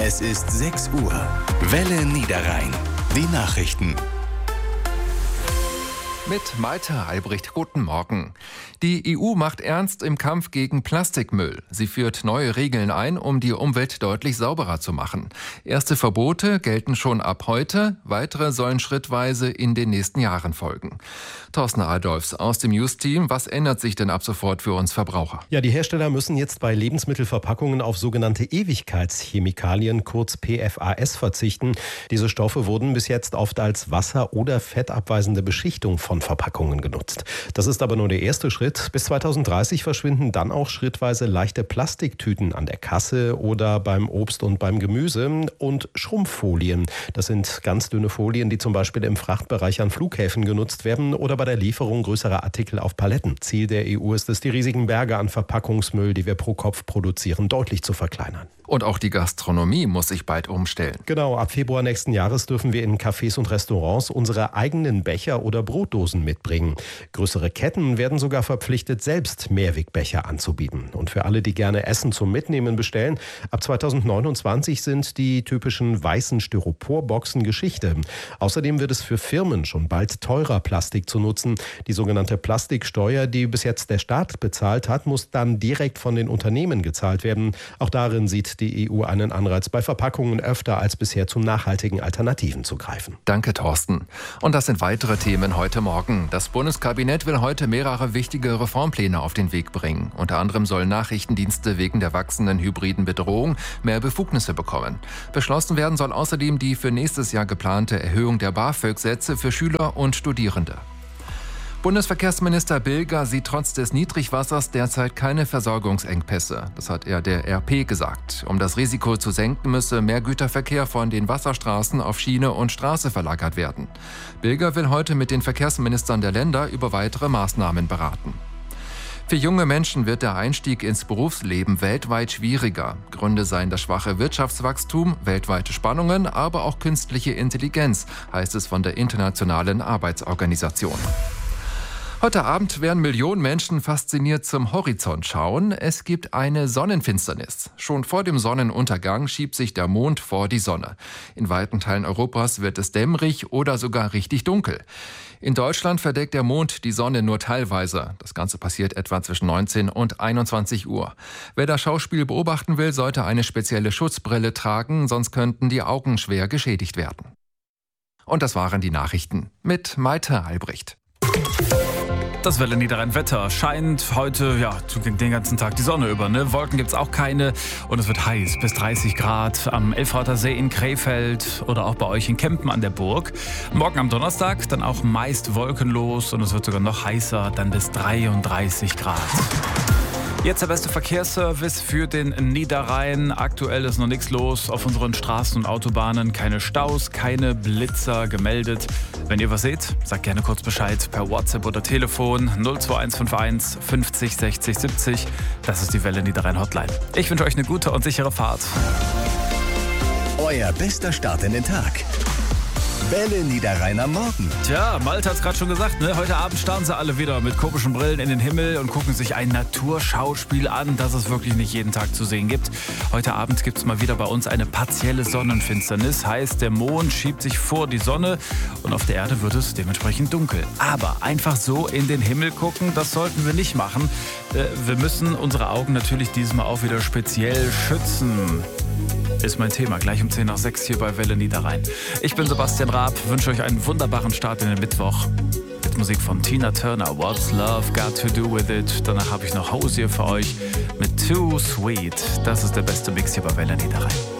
Es ist 6 Uhr. Welle Niederrhein. Die Nachrichten. Mit Malte Albrecht, guten Morgen. Die EU macht ernst im Kampf gegen Plastikmüll. Sie führt neue Regeln ein, um die Umwelt deutlich sauberer zu machen. Erste Verbote gelten schon ab heute, weitere sollen schrittweise in den nächsten Jahren folgen. Thorsten Adolfs aus dem News-Team, was ändert sich denn ab sofort für uns Verbraucher? Ja, die Hersteller müssen jetzt bei Lebensmittelverpackungen auf sogenannte Ewigkeitschemikalien, kurz PFAS, verzichten. Diese Stoffe wurden bis jetzt oft als wasser- oder fettabweisende Beschichtung von Verpackungen genutzt. Das ist aber nur der erste Schritt. Bis 2030 verschwinden dann auch schrittweise leichte Plastiktüten an der Kasse oder beim Obst und beim Gemüse und Schrumpffolien. Das sind ganz dünne Folien, die zum Beispiel im Frachtbereich an Flughäfen genutzt werden oder bei der Lieferung größerer Artikel auf Paletten. Ziel der EU ist es, die riesigen Berge an Verpackungsmüll, die wir pro Kopf produzieren, deutlich zu verkleinern. Und auch die Gastronomie muss sich bald umstellen. Genau, ab Februar nächsten Jahres dürfen wir in Cafés und Restaurants unsere eigenen Becher oder Brotdosen mitbringen. Größere Ketten werden sogar verpflichtet, selbst Mehrwegbecher anzubieten. Und für alle, die gerne Essen zum Mitnehmen bestellen, ab 2029 sind die typischen weißen Styroporboxen Geschichte. Außerdem wird es für Firmen schon bald teurer, Plastik zu nutzen. Die sogenannte Plastiksteuer, die bis jetzt der Staat bezahlt hat, muss dann direkt von den Unternehmen gezahlt werden. Auch darin sieht die EU einen Anreiz, bei Verpackungen öfter als bisher zu nachhaltigen Alternativen zu greifen. Danke, Thorsten. Und das sind weitere Themen heute Morgen. Das Bundeskabinett will heute mehrere wichtige Reformpläne auf den Weg bringen. Unter anderem sollen Nachrichtendienste wegen der wachsenden hybriden Bedrohung mehr Befugnisse bekommen. Beschlossen werden soll außerdem die für nächstes Jahr geplante Erhöhung der BAföG-Sätze für Schüler und Studierende. Bundesverkehrsminister Bilger sieht trotz des Niedrigwassers derzeit keine Versorgungsengpässe. Das hat er der RP gesagt. Um das Risiko zu senken, müsse mehr Güterverkehr von den Wasserstraßen auf Schiene und Straße verlagert werden. Bilger will heute mit den Verkehrsministern der Länder über weitere Maßnahmen beraten. Für junge Menschen wird der Einstieg ins Berufsleben weltweit schwieriger. Gründe seien das schwache Wirtschaftswachstum, weltweite Spannungen, aber auch künstliche Intelligenz, heißt es von der Internationalen Arbeitsorganisation. Heute Abend werden Millionen Menschen fasziniert zum Horizont schauen. Es gibt eine Sonnenfinsternis. Schon vor dem Sonnenuntergang schiebt sich der Mond vor die Sonne. In weiten Teilen Europas wird es dämmerig oder sogar richtig dunkel. In Deutschland verdeckt der Mond die Sonne nur teilweise. Das Ganze passiert etwa zwischen 19 und 21 Uhr. Wer das Schauspiel beobachten will, sollte eine spezielle Schutzbrille tragen, sonst könnten die Augen schwer geschädigt werden. Und das waren die Nachrichten mit Malte Albrecht. Das Welle Niederrhein Wetter scheint heute den ganzen Tag die Sonne über. Ne? Wolken gibt's auch keine und es wird heiß, bis 30 Grad am Elfrater See in Krefeld oder auch bei euch in Kempen an der Burg. Morgen am Donnerstag dann auch meist wolkenlos und es wird sogar noch heißer, dann bis 33 Grad. Jetzt der beste Verkehrsservice für den Niederrhein. Aktuell ist noch nichts los auf unseren Straßen und Autobahnen. Keine Staus, keine Blitzer gemeldet. Wenn ihr was seht, sagt gerne kurz Bescheid per WhatsApp oder Telefon 02151 50 60 70. Das ist die Welle Niederrhein Hotline. Ich wünsche euch eine gute und sichere Fahrt. Euer bester Start in den Tag. Welle Niederrhein am Morgen. Tja, Malte hat es gerade schon gesagt, ne? Heute Abend starren sie alle wieder mit komischen Brillen in den Himmel und gucken sich ein Naturschauspiel an, das es wirklich nicht jeden Tag zu sehen gibt. Heute Abend gibt es mal wieder bei uns eine partielle Sonnenfinsternis. Heißt, der Mond schiebt sich vor die Sonne und auf der Erde wird es dementsprechend dunkel. Aber einfach so in den Himmel gucken, das sollten wir nicht machen. Wir müssen unsere Augen natürlich dieses Mal auch wieder speziell schützen. Ist mein Thema, gleich um 10 nach 6 hier bei Welle Niederrhein. Ich bin Sebastian Raab, wünsche euch einen wunderbaren Start in den Mittwoch. Mit Musik von Tina Turner, What's Love Got to Do With It. Danach habe ich noch Hosier für euch mit Too Sweet. Das ist der beste Mix hier bei Welle Niederrhein.